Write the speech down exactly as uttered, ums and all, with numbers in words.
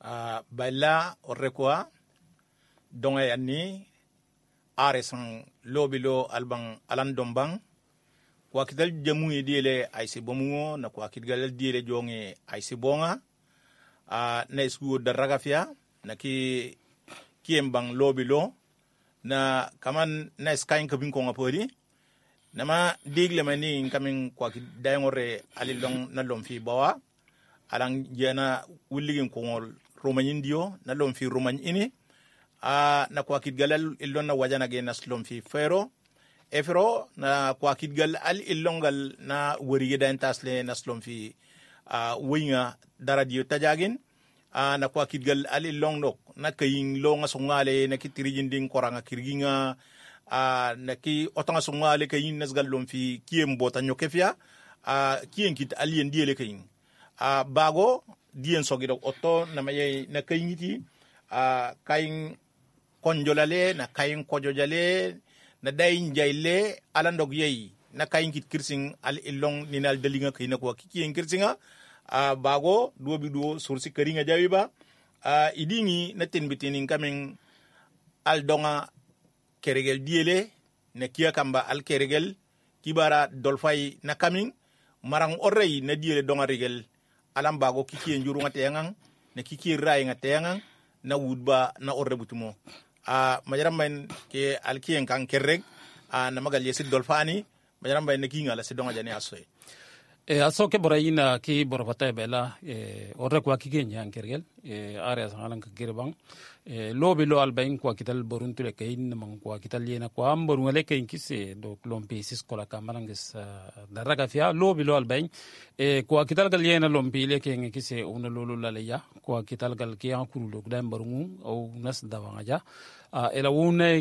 uh, baila orrekwa donga yanni are san lobilo albang alan dombang kwa kidal jamu diele aisi bomungo na kwa kidal diele jonge aisi bonga uh, na isku daragafia na ki kiembang lobilo na kaman na iskain kabin ko ngapori nama digle mani kamin kwa kidayngore alilong na lomfi bawa alang jana wuligin ko romanin dio na lomfi roman ini a na kwa kidgal illon na wajana ge naslom fi fero efro na kwa kidgal al illongal na wori da entasle naslom fi a winga daradio tajagin a na kwa kidgal al illong nok na kayin longa sungale na kitirijin ding koranga kirginga a na ki otanga sungale kayin nasgal lom fi kiem bota nyokefia a kien kit alien diele kayin a bago dien sogido otto na maye na kayiti a kayin konjolale na kayin kojojale na dayin jayle alandog yeyi na kayin kit kirsing al ilong ninal dalinga kayina ko kiki kirsinga a bago duobi duo sursi keringa jawiba a idingi na tenbitinin kamen al donga keregel diele na kiya kamba al keregel kibara dolfay na kamin marang orrey na diele donga regel alam bago kiki njuru ngatengang na kiki ray ngatengang na wudba na orre butumo a uh, majaram ben ke alkien kan kerrek a uh, na magal yesid dolfani majaram ben ki ngala sidonga jani asoy e aso ke borayina ki borfata bela e orre kwa ki ken yan kergel e are sangalan ka girbang e lobi lo albain kwa kital borun tule kain mang kwa kital yena kwa amborun le kain kise do lompi sis kola kamarangis daraga fia lobi lo albain e kwa kital gal yena lompi le ken kise una lolo laleya kwa kital gal ki an kuru lo dam borun au nas dawanga ja ela wune